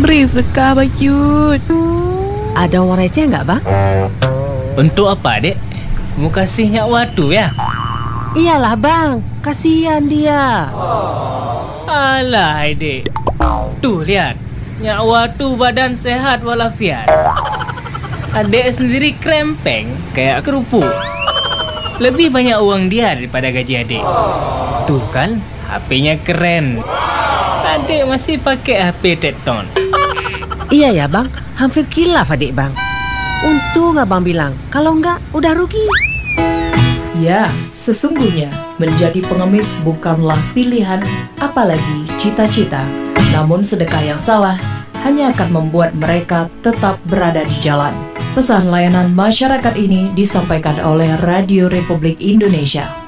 Berisik kah Bacut? Ada uang receh nggak bang? Untuk apa dek? Mau kasih nyak watu ya? Iyalah bang, kasihan dia. Alah dek. Tuh lihat, nyak watu badan sehat walafiat. Adek sendiri krempeng kayak kerupuk. Lebih banyak uang dia daripada gaji adek. Tuh kan, HP-nya keren. Adek masih pakai HP Tekton. Iya ya bang, hampir kilaf adik bang. Untung abang bilang, kalau enggak udah rugi. Ya, sesungguhnya menjadi pengemis bukanlah pilihan, apalagi cita-cita. Namun sedekah yang salah hanya akan membuat mereka tetap berada di jalan. Pesan layanan masyarakat ini disampaikan oleh Radio Republik Indonesia.